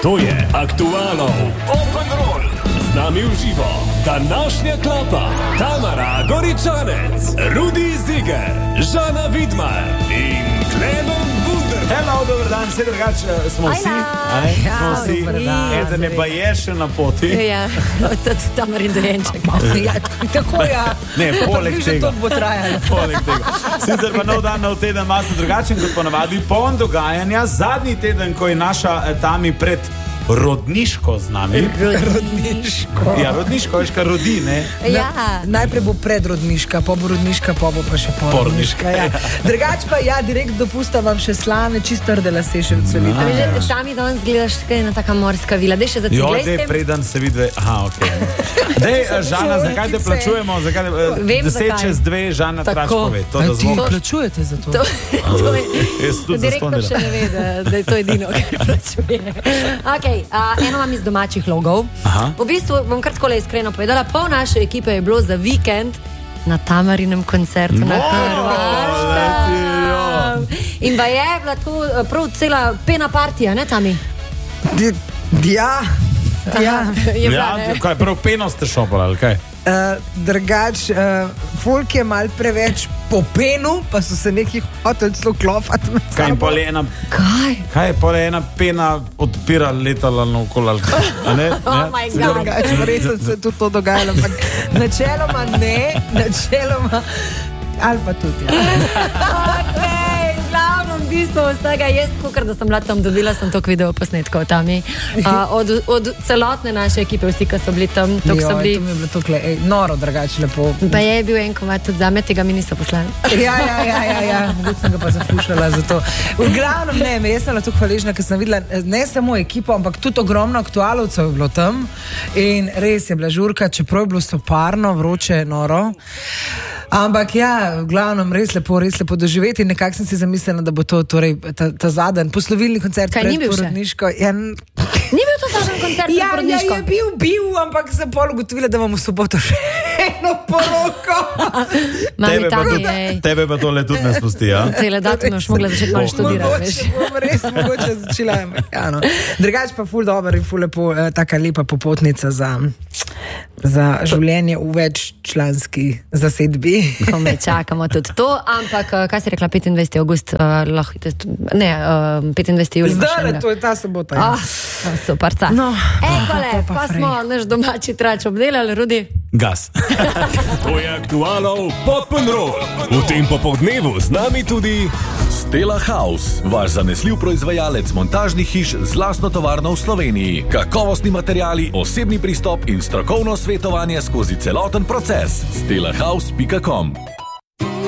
To je Aktualov Open Roll. Z nami v živo današnja klapa Tamara Goričanec, Rudi Ziger, Žana Vidmar in Klemen Bunder. Hello, dober dan, vse drugače smo vsi. Smo vsi. Eden je pa je še na poti. Ja, Tamarin dojenček. Tako ja. Ne, poleg tega. To bo trajalo. Poleg tega. Sicer pa nov dan, nov teden, malo drugačen kot ponavadi. Poln dogajanja, zadnji teden, ko je naša Tami pred rodniško z nami. Rodniško. Ja, rodniško, veš, kar rodi, ne? Ja. Najprej bo predrodniška, pa bo rodniška, pa bo pa še porodniška. Ja. Drugač pa, ja, direkt dopusta vam še slane, čisto rde lase še vcelite. Tam je danes gledaš, kaj je ena taka morska vila. Dej še za Jo, ciglej s dej, tem? preden se vidi. Aha, okej. Dej, Žana, zakaj te plačujemo? Zakaj Vem, 10 zakaj. čez 2, Žana, trač Tako. pove. To, da Ti zvok. plačujete za to? To je... Jaz tudi Direktor še zastonila. ne ve, da je to edino, kar plačuje. Okay, eno vam iz domačih logov. Aha. V bistvu bom kar tako iskreno povedala, pol naše ekipe je bilo za vikend na Tamarinem koncertu na Hrvaškem. In pa je bila to prav cela pena partija, ne Tami? Ja. Ja. Je bila, Ja, ne? kaj, prav peno ste šopali, ali kaj? Drugač, folk je mal preveč po penu, pa so se neki hoteli celo klofati med Kaj je sabo. pol ena, Kaj? kaj je pol ena pena odpira letala naokoli, ali kaj? A ne? Oh my God. Drugač, verjetno se je tudi to dogajalo, ampak načeloma ne, načeloma ali pa tudi. Ja. Okay, glavno v bistvu vsega jaz, kakor da sem bila tam, dobila sem toliko video posnetkov Tami. Od celotne naše ekipe, vsi, ki so bili tam, toliko so To bili. mi je bilo tukaj, noro drugače lepo. Pa je bil en komad tudi zame, tega mi niso poslali. Ja, mogoče sem ga pa zafušala za to. V glavnem ne, jaz sem bila tako hvaležna, ker sem videla ne samo ekipo, ampak tudi ogromno aktualovcev je bilo tam in res je bila žurka, čeprav je bilo soparno, vroče, noro. Ampak ja, v glavnem res lepo doživeti in nekako sem si zamislila, da bo to torej, ta zadnji poslovilni koncert Kaj, ni bil še? porodniško. Ja, Ni bil to zadnji koncert ja, porodniško? je bil, ampak sem pol ugotovila, da imam v soboto še eno poroko. Mami, Tami, ej. Tebe pa tole tudi ne spusti, ja? Cele datume boš mogla začeti malo študirati, veš. Mogoče bom res mogoče začela. Ja, no. Drugač pa ful dober in ful lepo, taka lepa popotnica za življenje v veččlanski zasedbi. Ko me čakamo tudi to, ampak kaj si rekla, 25. august, lahko idete, ne, 25. julij. Zdaj, to je ta sobota. Ja. Super, ca. No, Ekole, to pa pa frej. smo naš domači trač obdelali, Rudi. Gas. To je Aktualov Open Roll. V tem popoldnevu z nami tudi Stella House, vaš zanesljiv proizvajalec montažnih hiš z lastno tovarno v Sloveniji. Kakovostni materiali, osebni pristop in strokovno svetovanje skozi celoten proces. stellahouse.com